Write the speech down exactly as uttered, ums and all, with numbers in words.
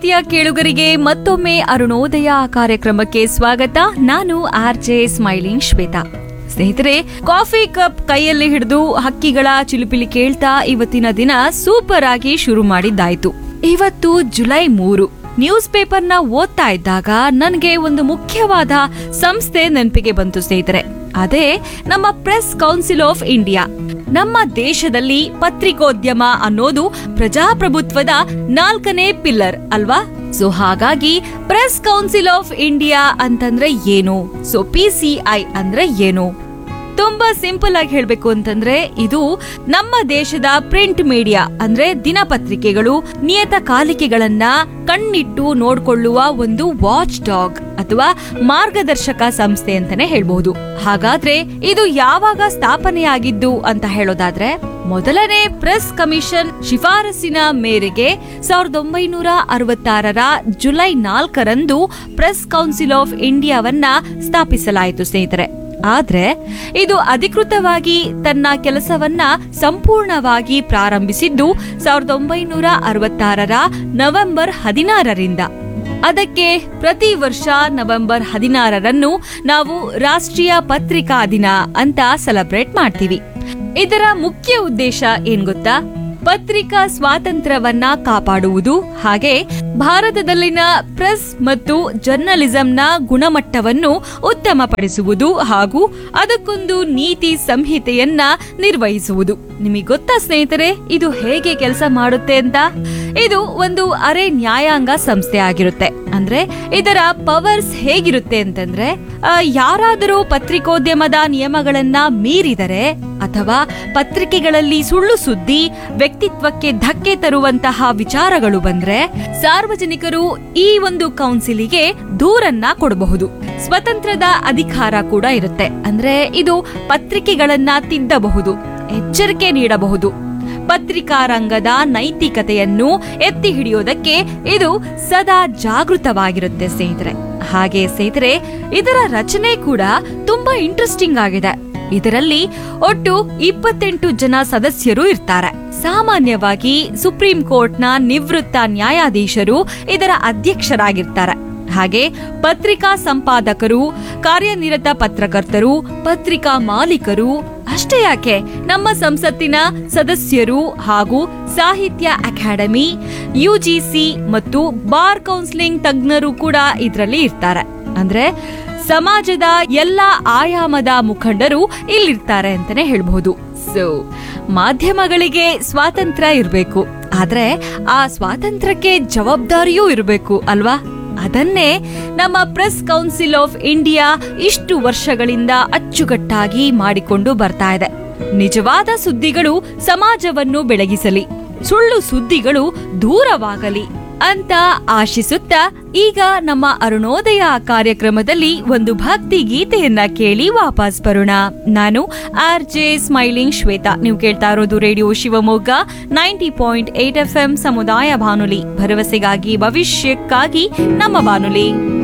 ಕೇಳುಗರಿಗೆ ಮತ್ತೊಮ್ಮೆ ಅರುಣೋದಯ ಕಾರ್ಯಕ್ರಮಕ್ಕೆ ಸ್ವಾಗತ. ನಾನು ಆರ್ ಜೆ ಸ್ಮೈಲಿಂಗ್ ಶ್ವೇತಾ. ಸ್ನೇಹಿತರೆ, ಕಾಫಿ ಕಪ್ ಕೈಯಲ್ಲಿ ಹಿಡಿದು ಹಕ್ಕಿಗಳ ಚಿಲುಪಿಲಿ ಕೇಳ್ತಾ ಇವತ್ತಿನ ದಿನ ಸೂಪರ್ ಆಗಿ ಶುರು ಮಾಡಿದ್ದಾಯ್ತು. ಇವತ್ತು ಜುಲೈ ಮೂರು. ನ್ಯೂಸ್ ಪೇಪರ್ನ ಓದ್ತಾ ಇದ್ದಾಗ ನನಗೆ ಒಂದು ಮುಖ್ಯವಾದ ಸಂಸ್ಥೆ ನೆನಪಿಗೆ ಬಂತು ಸ್ನೇಹಿತರೆ. ಅದೇ ನಮ್ಮ ಪ್ರೆಸ್ ಕೌನ್ಸಿಲ್ ಆಫ್ ಇಂಡಿಯಾ. ನಮ್ಮ ದೇಶದಲ್ಲಿ ಪತ್ರಿಕೋದ್ಯಮ ಅನ್ನೋದು ಪ್ರಜಾಪ್ರಭುತ್ವದ ನಾಲ್ಕನೇ ಪಿಲ್ಲರ್ ಅಲ್ವಾ? ಸೊ ಹಾಗಾಗಿ ಪ್ರೆಸ್ ಕೌನ್ಸಿಲ್ ಆಫ್ ಇಂಡಿಯಾ ಅಂತಂದ್ರೆ ಏನು? ಸೊ ಪಿ ಸಿ ಐ ಅಂದ್ರೆ ಏನು? ತುಂಬಾ ಸಿಂಪಲ್ ಆಗಿ ಹೇಳ್ಬೇಕು ಅಂತಂದ್ರೆ ಇದು ನಮ್ಮ ದೇಶದ ಪ್ರಿಂಟ್ ಮೀಡಿಯಾ ಅಂದ್ರೆ ದಿನಪತ್ರಿಕೆಗಳು, ನಿಯತಕಾಲಿಕೆಗಳನ್ನ ಕಣ್ಣಿಟ್ಟು ನೋಡ್ಕೊಳ್ಳುವ ಒಂದು ವಾಚ್ ಡಾಗ್ ಅಥವಾ ಮಾರ್ಗದರ್ಶಕ ಸಂಸ್ಥೆ ಅಂತಾನೆ ಹೇಳ್ಬಹುದು. ಹಾಗಾದ್ರೆ ಇದು ಯಾವಾಗ ಸ್ಥಾಪನೆಯಾಗಿದ್ದು ಅಂತ ಹೇಳೋದಾದ್ರೆ, ಮೊದಲನೇ ಪ್ರೆಸ್ ಕಮಿಷನ್ ಶಿಫಾರಸಿನ ಮೇರೆಗೆ ಸಾವಿರದ ಒಂಬೈನೂರ ಅರವತ್ತಾರರ ಜುಲೈ ನಾಲ್ಕರಂದು ಪ್ರೆಸ್ ಕೌನ್ಸಿಲ್ ಆಫ್ ಇಂಡಿಯಾವನ್ನ ಸ್ಥಾಪಿಸಲಾಯಿತು ಸ್ನೇಹಿತರೆ. ಆದ್ರೆ ಇದು ಅಧಿಕೃತವಾಗಿ ತನ್ನ ಕೆಲಸವನ್ನ ಸಂಪೂರ್ಣವಾಗಿ ಪ್ರಾರಂಭಿಸಿದ್ದು ಸಾವಿರದ ಒಂಬೈನೂರ ಅರವತ್ತಾರರ ನವೆಂಬರ್ ಹದಿನಾರರಿಂದ. ಅದಕ್ಕೆ ಪ್ರತಿ ವರ್ಷ ನವೆಂಬರ್ ಹದಿನಾರರನ್ನು ನಾವು ರಾಷ್ಟ್ರೀಯ ಪತ್ರಿಕಾ ದಿನ ಅಂತ ಸೆಲೆಬ್ರೇಟ್ ಮಾಡ್ತೀವಿ. ಇದರ ಮುಖ್ಯ ಉದ್ದೇಶ ಏನ್ ಗೊತ್ತಾ? ಪತ್ರಿಕಾ ಸ್ವಾತಂತ್ರ್ಯವನ್ನ ಕಾಪಾಡುವುದು, ಹಾಗೆ ಭಾರತದಲ್ಲಿನ ಪ್ರೆಸ್ ಮತ್ತು ಜರ್ನಲಿಸಂನ ಗುಣಮಟ್ಟವನ್ನು ಉತ್ತಮಪಡಿಸುವುದು ಹಾಗೂ ಅದಕ್ಕೊಂದು ನೀತಿ ಸಂಹಿತೆಯನ್ನ ನಿರ್ವಹಿಸುವುದು. ನಿಮಗೆ ಗೊತ್ತಾ ಸ್ನೇಹಿತರೆ, ಇದು ಹೇಗೆ ಕೆಲಸ ಮಾಡುತ್ತೆ ಅಂತ? ಇದು ಒಂದು ಅರೆ ನ್ಯಾಯಾಂಗ ಸಂಸ್ಥೆ ಆಗಿರುತ್ತೆ. ಅಂದ್ರೆ ಇದರ ಪವರ್ಸ್ ಹೇಗಿರುತ್ತೆ ಅಂತಂದ್ರೆ, ಯಾರಾದರೂ ಪತ್ರಿಕೋದ್ಯಮದ ನಿಯಮಗಳನ್ನ ಮೀರಿದರೆ ಅಥವಾ ಪತ್ರಿಕೆಗಳಲ್ಲಿ ಸುಳ್ಳು ಸುದ್ದಿ, ವ್ಯಕ್ತಿತ್ವಕ್ಕೆ ಧಕ್ಕೆ ತರುವಂತಹ ವಿಚಾರಗಳು ಬಂದ್ರೆ ಸಾರ್ವಜನಿಕರು ಈ ಒಂದು ಕೌನ್ಸಿಲಿಗೆ ದೂರನ್ನ ಕೊಡಬಹುದು. ಸ್ವತಂತ್ರದ ಅಧಿಕಾರ ಕೂಡ ಇರುತ್ತೆ. ಅಂದ್ರೆ ಇದು ಪತ್ರಿಕೆಗಳನ್ನ ತಿದ್ದಬಹುದು, ಎಚ್ಚರಿಕೆ ನೀಡಬಹುದು. ಪತ್ರಿಕಾ ರಂಗದ ನೈತಿಕತೆಯನ್ನು ಎತ್ತಿ ಹಿಡಿಯೋದಕ್ಕೆ ಇದು ಸದಾ ಜಾಗೃತವಾಗಿರುತ್ತೆ ಸ್ನೇಹಿತರೆ. ಹಾಗೆ ಸ್ನೇಹಿತರೆ, ಇದರ ರಚನೆ ಕೂಡ ತುಂಬಾ ಇಂಟ್ರೆಸ್ಟಿಂಗ್ ಆಗಿದೆ. ಇದರಲ್ಲಿ ಒಟ್ಟು ಇಪ್ಪತ್ತೆಂಟು ಜನ ಸದಸ್ಯರು ಇರ್ತಾರೆ. ಸಾಮಾನ್ಯವಾಗಿ ಸುಪ್ರೀಂ ಕೋರ್ಟ್ನ ನಿವೃತ್ತ ನ್ಯಾಯಾಧೀಶರು ಇದರ ಅಧ್ಯಕ್ಷರಾಗಿರ್ತಾರೆ. ಹಾಗೆ ಪತ್ರಿಕಾ ಸಂಪಾದಕರು, ಕಾರ್ಯನಿರತ ಪತ್ರಕರ್ತರು, ಪತ್ರಿಕಾ ಮಾಲೀಕರು, ಅಷ್ಟೇ ಯಾಕೆ ನಮ್ಮ ಸಂಸತ್ತಿನ ಸದಸ್ಯರು ಹಾಗೂ ಸಾಹಿತ್ಯ ಅಕಾಡೆಮಿ, ಯುಜಿಸಿ ಮತ್ತು ಬಾರ್ ಕೌನ್ಸಿಲಿಂಗ್ ತಜ್ಞರು ಕೂಡ ಇದರಲ್ಲಿ ಇರ್ತಾರೆ. ಅಂದ್ರೆ ಸಮಾಜದ ಎಲ್ಲಾ ಆಯಾಮದ ಮುಖಂಡರು ಇಲ್ಲಿರ್ತಾರೆ ಅಂತಾನೆ ಹೇಳ್ಬಹುದು. ಸೊ ಮಾಧ್ಯಮಗಳಿಗೆ ಸ್ವಾತಂತ್ರ್ಯ ಇರಬೇಕು, ಆದ್ರೆ ಆ ಸ್ವಾತಂತ್ರ್ಯಕ್ಕೆ ಜವಾಬ್ದಾರಿಯೂ ಇರಬೇಕು ಅಲ್ವಾ? ಅದನ್ನೇ ನಮ್ಮ ಪ್ರೆಸ್ ಕೌನ್ಸಿಲ್ ಆಫ್ ಇಂಡಿಯಾ ಇಷ್ಟು ವರ್ಷಗಳಿಂದ ಅಚ್ಚುಕಟ್ಟಾಗಿ ಮಾಡಿಕೊಂಡು ಬರ್ತಾ ಇದೆ. ನಿಜವಾದ ಸುದ್ದಿಗಳು ಸಮಾಜವನ್ನು ಬೆಳಗಿಸಲಿ, ಸುಳ್ಳು ಸುದ್ದಿಗಳು ದೂರವಾಗಲಿ ಅಂತ ಆಶಿಸುತ್ತಾ ಈಗ ನಮ್ಮ ಅರುಣೋದಯ ಕಾರ್ಯಕ್ರಮದಲ್ಲಿ ಒಂದು ಭಕ್ತಿ ಗೀತೆಯನ್ನ ಕೇಳಿ ವಾಪಸ್ ಬರೋಣ. ನಾನು ಆರ್ ಜೆ ಸ್ಮೈಲಿಂಗ್ ಶ್ವೇತಾ. ನೀವು ಕೇಳ್ತಾ ಇರೋದು radio Shivamogga ninety point eight F M ಸಮುದಾಯ ಬಾನುಲಿ, ಭರವಸೆಗಾಗಿ ಭವಿಷ್ಯಕ್ಕಾಗಿ ನಮ್ಮ ಬಾನುಲಿ.